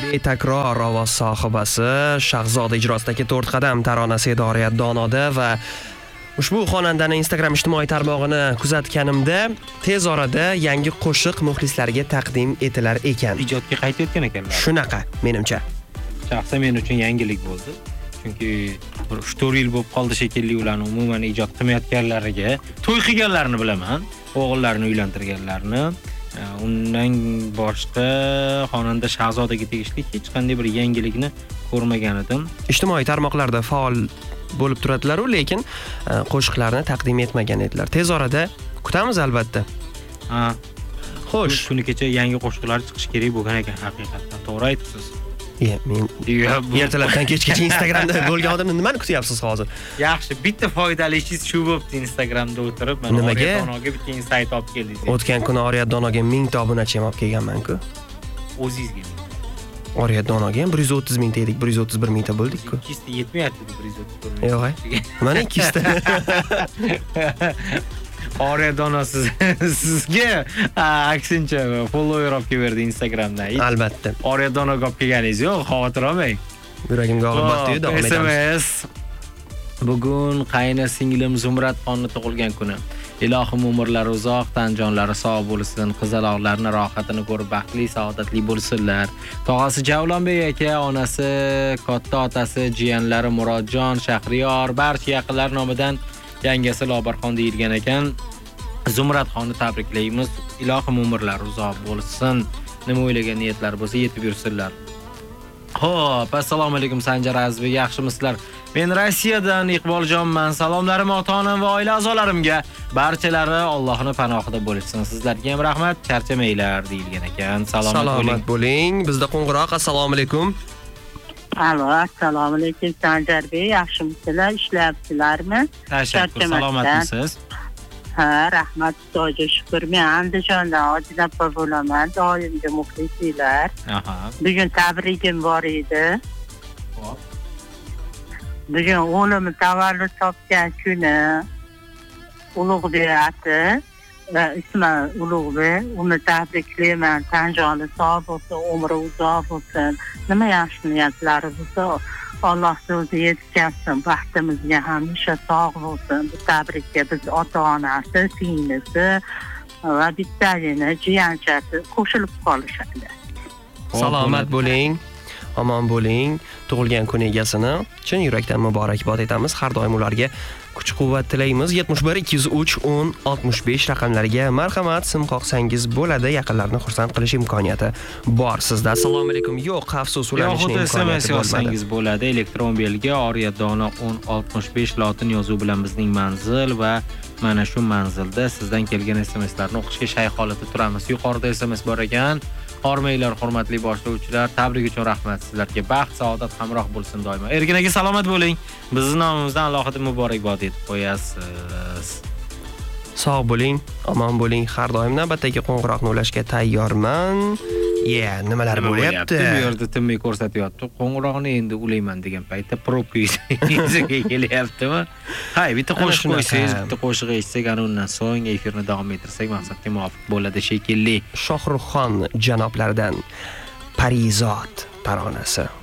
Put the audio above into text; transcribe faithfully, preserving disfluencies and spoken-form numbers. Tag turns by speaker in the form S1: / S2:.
S1: Betakror ovoz sohibasi Shahzoda ijrosidagi to'rt qadam taronasi Oriyat Donoda va ushbu xonandani Instagram ijtimoiy tarmog'ini kuzatganimda tez orada yangi qo'shiq muxlislarga taqdim etilar ekan.
S2: Ijodga qaytayotgan ekanlar.
S1: Shunaqa, menimcha.
S2: Shaxsan men uchun yangilik bo'ldi. Chunki uch to'rt yil bo'lib qoldi shekilli ularni umuman ijod qilmayotganlariga, to'y qilganlarini bilaman, o'g'illarini uylantirganlarini. Undan boshqa xonanda Shahzodaga tegishli hech qanday bir yangilikni ko'rmagan edim.
S1: Ijtimoiy tarmoqlarda faol bo'lib turadilar-ku, lekin qo'shiqlarni taqdim etmagan edilar. Tez orada kutamiz albatta.
S2: Ha.
S1: Xo'sh,
S2: kuni kecha yangi qo'shiqlar chiqish kerak bo'lgan ekan haqiqatan. To'g'ri aytibsiz.
S1: Ye, men ertalabdan kechgacha Instagramda bo'lgan odamni nimani kutyapsiz hozir?
S2: Yaxshi, bitta foydali ishingiz shu bo'libdi Instagramda o'tirib, mana Oriyat Donoga bitta insight olib keldingiz.
S1: O'tgan kuni Oriyat Donoga ming ta obunachi ham olib kelganman-ku.
S2: O'zingizga.
S1: Oriyat Donoga ham bir yuz o'ttiz ming ta edik, bir yuz o'ttiz bir ming ta bo'ldik-ku.
S2: ikki yuz ta yetmayapti, bir yuz o'ttiz bir ming.
S1: Yo'q, mana ikki yuz ta.
S2: Oriyat Dono sizga aksincha follower olib keldi Instagramda.
S1: Albatta.
S2: Oriyat Donoga olib kelganingiz yo'q, xavotir olmang.
S1: Yuragimga og'ir batdi, davom etamiz.
S2: S M S. Bugun qayna singlim Zumradxonning tug'ilgan kuni. Ilohim umrlari uzoq, tan jonlari sog' bo'lsin, qizaloqlarning rohatini ko'rib baxtli, saodatli bo'lsinlar. Tog'asi Javlonbek aka, onasi, katta otasi, jiyanlari Murodjon, Shahriyor, barcha yaqinlar nomidan yangasi Lobarxon deyilgan ekan. Zumradxonni tabriklaymiz. Ilohim umrlari uzoq bo'lsin. Nima o'ylagan niyatlar bo'lsa yetib yursinlar. Xo'p, assalomu alaykum Sanjar Azizbek, yaxshimisizlar? Men Rossiyadan Iqboljonman. Salomlarim ota-onam va oila a'zolarimga. Barchalari Allohning panohida bo'lsin. Sizlarga ham rahmat, charchamanglar deyilgan ekan.
S1: Salomat bo'ling. Bizda qo'ng'iroq. Assalomu alaykum.
S3: Alo, assalomu alaykum Sanjarbek, yaxshimisizlar? Ishlayapsizlarmi?
S2: Tashakkur, salomatmisiz?
S3: Ha, rahmat, Xudoga shukr. Men Andijondan Odil opa bo'laman, doimgi muxlislar.
S2: Aha.
S3: Bugun tabrigim bor edi. Bugun o'g'lim tavallud topgan kuni. Ulug'bek ati, ismi Ulug'bek, uni tabriklayman. Tanjoni sog' bo'lsin, umri uzoq bo'lsin. Nima yaxshi niyatlari bo'lsa, Alloh o'zi yetkazsin. Baxtimizga hamisha sog' bo'lsin. Bu tabrikka biz ota-onasi, singlisi va bittagina jiyanchasi qo'shilib qolishadi.
S1: Salomat bo'ling. Omon bo'ling. Tug'ilgan kun egasini chin yurakdan muborakbod etamiz. Har doim ularga kuch-quvvat tilaymiz. yetmish bir ikki yuz uch o'n oltmish besh raqamlariga marhamat sim qoqsangiz bo'ladi. Yaqinlarni xursand qilish imkoniyati bor sizda. Assalomu alaykum. Yo'q, afsus, ularning imkoniyati
S2: bo'lsangiz bo'ladi. Elektron belgi Oriyat Dono o'n oltmish besh lotin yozuv bilan bizning manzil va mana shu manzilda sizdan kelgan S M Slarni o'qishga shay holatda turamiz. Yuqorida S M S bor ekan. Hormanglar, hurmatli boshlovchilar. Tabrik uchun rahmat. Sizlarga baxt, saodat hamroh bo'lsin doimo. Erkin aka, salomat bo'ling. Bizning nomimizdan alohida muborakbod etib qo'yasiz.
S1: Sog' bo'ling, omon bo'ling. Har doim navbatdagi qo'ng'iroqni ulashga tayyorman. Yeah, nimalar bo'lyapti?
S2: Bu yerda tinmay ko'rsatyapti. Qo'ng'iroqni endi ulayman degan paytda probka yuzaga kelyaptimi? Hay, bitta qo'shiq qo'ysangiz, bitta qo'shiq eshitsak, ana undan so'ng efirni davom ettirsak maqsadga muvofiq bo'ladi shekilli.
S1: Shohruxxon janoblaridan Parizod taronasi.